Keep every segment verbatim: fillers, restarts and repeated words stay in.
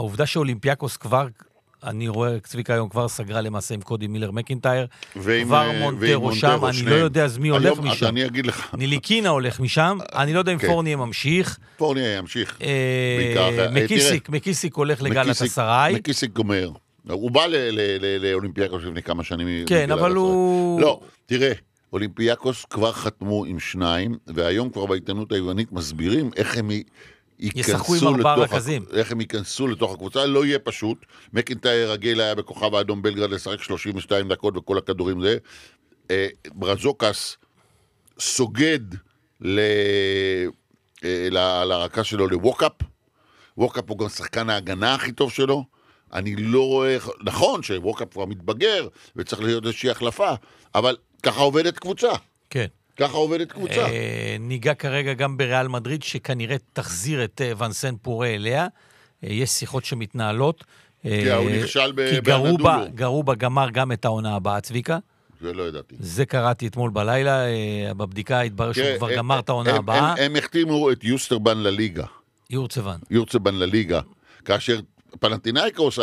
העובדה שאולימפיאקוס כבר, אני רואה, צביקה היום כבר סגרה למעשה עם קודי מילר מקינטייר, כבר מונטרו שם, אני לא יודע אז מי הולך משם. אני אגיד לך. ניליקינה הולך משם, אני לא יודע אם פורניה ממשיך. פורניה ימשיך. מקיסיק, מקיסיק הולך לגלת הסראי. מקיסיק גומר. הוא בא לאולימפיאקוס לפני כמה שנים. כן, אבל הוא... לא, תראה, אולימפיאקוס כבר חתמו עם שניים, והיום כבר בעיתונות היוונית מסבירים איך הם ישחקו עם ארבעה רכזים. איך הם ייכנסו לתוך הקבוצה, לא יהיה פשוט. מקינטייר רגיל היה בכוכב האדום בלגרד לשחק שלושים ושתיים דקות וכל הכדורים זה. ברזוקס סוגד לרקה שלו לווקאפ. ווקאפ הוא גם שחקן ההגנה הכי טוב שלו. אני לא רואה, נכון שווקאפ כבר מתבגר וצריך להיות איזושהי החלפה, אבל ככה עובדת קבוצה. כן. ככה עובדת קבוצה. ניגע כרגע גם בריאל מדריד, שכנראה תחזיר את ונסן פורה אליה. יש שיחות שמתנהלות. כי הוא נכשל ברנדולו. כי גרו בגמר גם את העונה הבאה, צביקה. זה לא ידעתי. זה קראתי אתמול בלילה, בבדיקה התברר שהוא כבר גמר את העונה הבאה. הם החתימו את יוסטרבן לליגה. יורצבן. יורצבן לליגה. כאשר פנתינייקוס,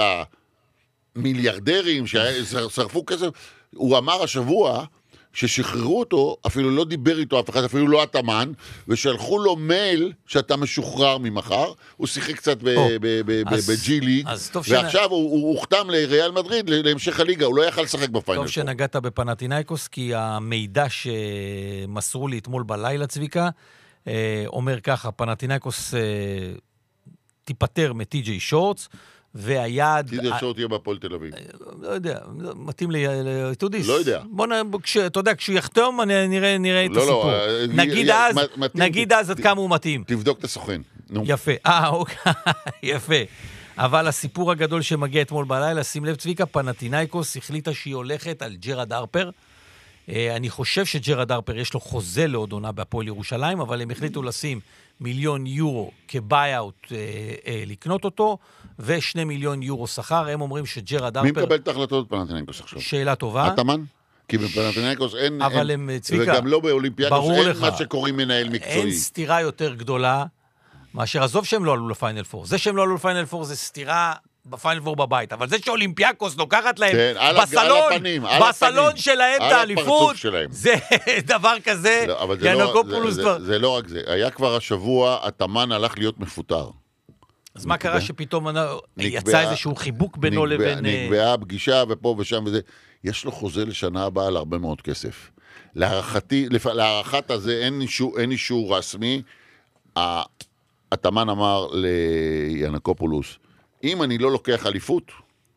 המיליארדרים ששרפו כסף, הוא אמר השבוע ששחררו אותו, אפילו לא דיבר איתו אף אחד, אפילו לא התאמן, ושלחו לו מייל שאתה משוחרר ממחר, הוא שיחק קצת בג'י ליג, ועכשיו הוא הוחתם לריאל מדריד להמשך הליגה, הוא לא יכל לשחק בפיינל. טוב שנגעת בפנתינייקוס, כי המידע שמסרו לי אתמול בלילה, צביקה, אומר ככה, פנתינייקוס תיפטר מטי-ג'יי שורטס, והיעד... טי-ג'יי שורט יהיה בפועל תל אביב. לא יודע, מתאים לתודיס. לא יודע. בוא נ... אתה יודע, כשהוא יחתום, נראה את הסיפור. נגיד אז עד כמה הוא מתאים. תבדוק את הסוכן. יפה. אה, אוקיי. יפה. אבל הסיפור הגדול שמגיע אתמול בלילה, שים לב צביקה, פנתינייקוס החליטה שהיא הולכת על ג'רד הרפר. אני חושב שג'רד הרפר יש לו חוזה לעוד עונה בהפועל ירושלים, אבל הם החליטו לשים מיליון יורו כביי-אוט אה, אה, לקנות אותו, ושני מיליון יורו שכר. הם אומרים שג'רד הרפר... מי מקבל את ההחלטות בפנתינייקוס עכשיו? שאלה טובה. התאמן? כי בפנתינייקוס אין... אבל אין, הם, צביקה, וגם לא באולימפיאקוס אין לך, מה שקוראים מנהל מקצועי. אין סתירה יותר גדולה, מאשר עזוב שהם לא עלו לפיינל פור. זה שהם לא עלו לפיינל פור זה סתירה... בפיינל פור בבית, אבל זה שאולימפיאקוס לוקחת להם כן, בסלון, על הפנים, בסלון על שלהם את האליפות, זה דבר כזה, לא, זה, לא, זה, זה, זה לא רק זה, היה כבר השבוע, התאמן הלך להיות מפוטר. אז מה קרה שפתאום יצא איזשהו חיבוק בינו לבין... נקבעה פגישה ופה ושם וזה, יש לו חוזה לשנה הבאה על הרבה מאוד כסף. להערכתי, להערכת הזה אין אישור, אין אישור רסמי, התאמן אמר ליאנקופולוס, אם אני לא לוקח אליפות,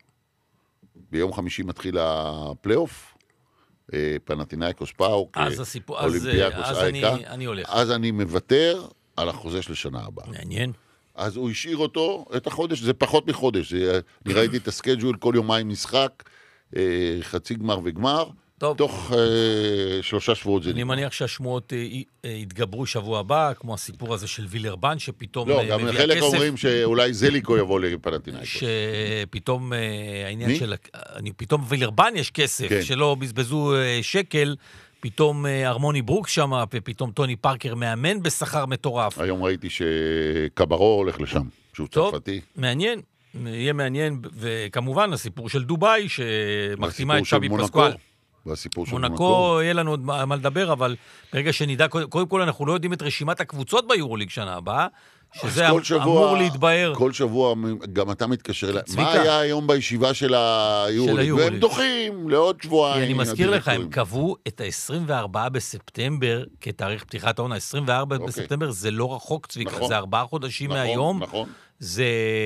ביום חמישי מתחיל הפלייאוף, פנתינייקוס פאוק, אולימפיאקוס אייקה, אז אני מוותר על החוזה של השנה הבאה. מעניין. אז הוא השאיר אותו את החודש, זה פחות מחודש, אני ראיתי את הסקייג'ול, כל יומיים משחק, חצי גמר וגמר, טוב. תוך אה, שלושה שבועות זה אני נגמר. מניח שהשמועות אה, אה, יתגברו שבוע הבא, כמו הסיפור הזה של וילרבן, שפתאום לא, אה, גם מביא חלק הכסף. אומרים שאולי זליקו יבוא לפנתינייקוס. שפתאום אה, העניין מי? של... אני, פתאום וילרבן יש כסף, כן. שלא בזבזו אה, שקל, פתאום אה, ארמוני ברוקס שם, ופתאום טוני פארקר מאמן בשכר מטורף. היום ראיתי שקברו הולך לשם, שהוא טוב, צרפתי. מעניין. יהיה מעניין, וכמובן הסיפור של דובאי, שמחתימה את שבי פסקואל. והסיפור של מונקו, מונקו. יהיה לנו עוד מה לדבר, אבל ברגע שנדע, קודם כל אנחנו לא יודעים את רשימת הקבוצות ביורוליג שנה הבאה, שזה אמור שבוע, להתבהר. כל שבוע גם אתה מתקשר אליי. צביקה. מה היה היום בישיבה של היורוליג? והם דוחים לעוד שבועיים. אני מזכיר לך, הם קבעו את ה-עשרים וארבעה בספטמבר כתאריך פתיחת העונה. עשרים וארבעה אוקיי. בספטמבר זה לא רחוק, צביקה, נכון. זה ארבעה חודשים נכון, מהיום. נכון. זה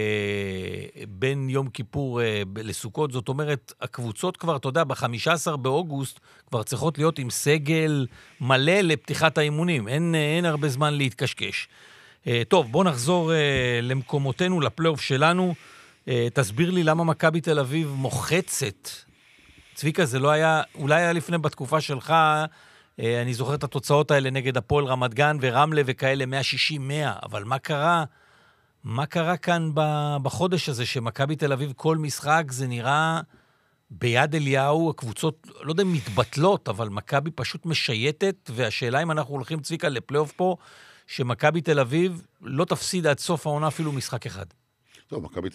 בין יום כיפור לסוכות, זאת אומרת, הקבוצות כבר, אתה יודע, ב-חמישה עשר באוגוסט כבר צריכות להיות עם סגל מלא לפתיחת האימונים. אין, אין הרבה זמן להתקשקש. טוב, בוא נחזור למקומותינו, לפלייאוף שלנו. תסביר לי למה מכבי תל אביב מוחצת. צביקה, זה לא היה, אולי היה לפני בתקופה שלך, אני זוכר את התוצאות האלה נגד הפועל רמת גן ורמלה וכאלה, מאה שישים מאה, אבל מה קרה? מה קרה כאן בחודש הזה, שמכבי תל אביב כל משחק זה נראה ביד אליהו, הקבוצות, לא יודע, מתבטלות, אבל מכבי פשוט משייטת, והשאלה אם אנחנו הולכים צביקה לפלייאוף פה, שמכבי תל אביב לא תפסיד עד סוף העונה אפילו משחק אחד. טוב, מכבי